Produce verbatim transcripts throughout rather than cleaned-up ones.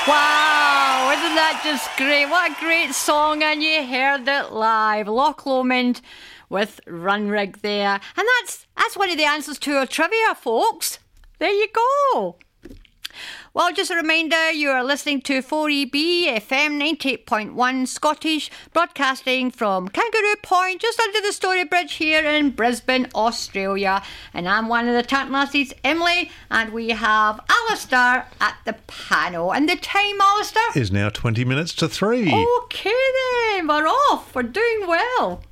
Wow, isn't that just great? What a great song, and you heard it live. Loch Lomond with Runrig there. And that's that's one of the answers to our trivia, folks. There you go. Well, just a reminder, you are listening to four E B F M ninety-eight point one Scottish, broadcasting from Kangaroo Point, just under the Story Bridge here in Brisbane, Australia. And I'm one of the Tartanassies, Emily, and we have Alistair at the panel. And the time, Alistair? Is now twenty minutes to three. Okay then, we're off. We're doing well.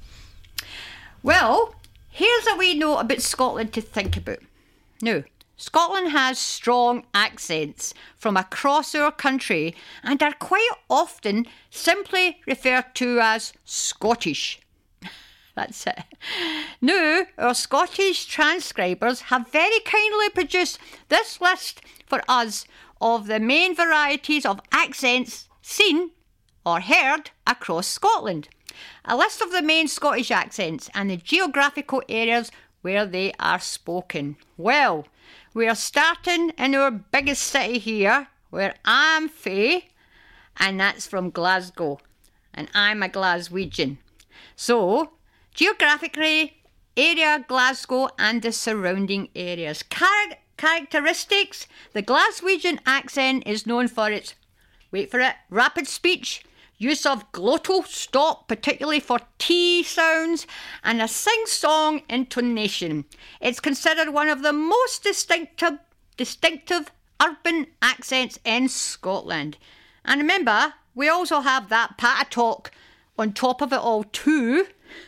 Well, here's a wee note about Scotland to think about. Now, Scotland has strong accents from across our country and are quite often simply referred to as Scottish. That's it. Now, our Scottish transcribers have very kindly produced this list for us of the main varieties of accents seen or heard across Scotland. A list of the main Scottish accents and the geographical areas where they are spoken. Well, we are starting in our biggest city here, where I'm fae, and that's from Glasgow, and I'm a Glaswegian. So, geographically, area Glasgow and the surrounding areas. Char- characteristics, the Glaswegian accent is known for its, wait for it, rapid speech, use of glottal stop, particularly for T sounds, and a sing-song intonation. It's considered one of the most distinctive, distinctive urban accents in Scotland. And remember, we also have that pat talk on top of it all too.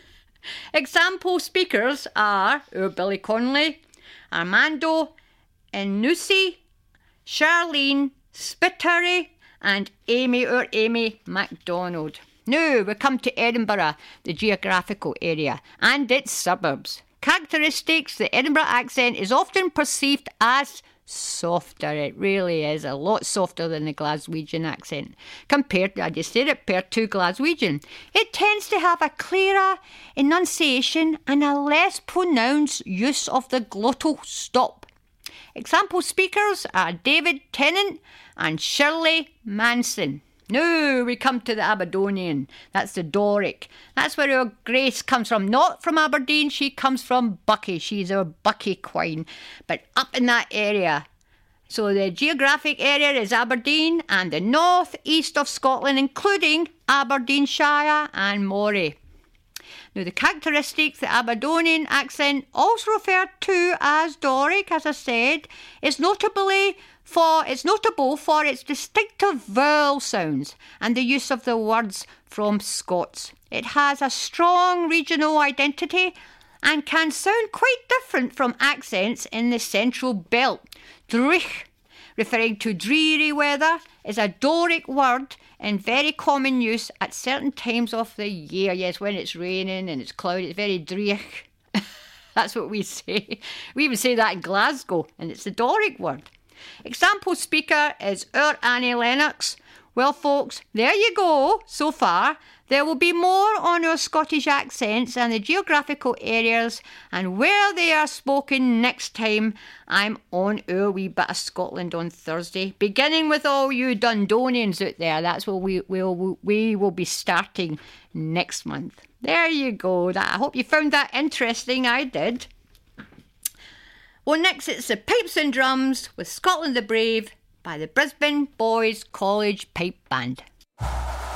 Example speakers are our Billy Connolly, Armando Iannucci, Charlene Spiteri, and Amy, or Amy MacDonald. Now we come to Edinburgh, the geographical area, and its suburbs. Characteristics, the Edinburgh accent is often perceived as softer. It really is a lot softer than the Glaswegian accent. Compared, I just said it, compared to Glaswegian. It tends to have a clearer enunciation and a less pronounced use of the glottal stop. Example speakers are David Tennant and Shirley Manson. Now we come to the Aberdonian. That's the Doric. That's where our Grace comes from. Not from Aberdeen, she comes from Buckie. She's our Buckie Queen. But up in that area. So the geographic area is Aberdeen and the north east of Scotland, including Aberdeenshire and Moray. Now, the characteristics, the Aberdonian accent, also referred to as Doric, as I said, is notably for it's notable for its distinctive vowel sounds and the use of the words from Scots. It has a strong regional identity and can sound quite different from accents in the central belt. Dreich, referring to dreary weather, is a Doric word in very common use at certain times of the year. Yes, when it's raining and it's cloudy, it's very dreich. That's what we say. We even say that in Glasgow, and it's the Doric word. Example speaker is our Annie Lennox. Well, folks, there you go so far. There will be more on our Scottish accents and the geographical areas and where they are spoken next time I'm on our wee bit of Scotland on Thursday. Beginning with all you Dundonians out there. That's where we will we will be starting next month. There you go. That, I hope you found that interesting. I did. Well, next it's the Pipes and Drums with Scotland the Brave by the Brisbane Boys College Pipe Band.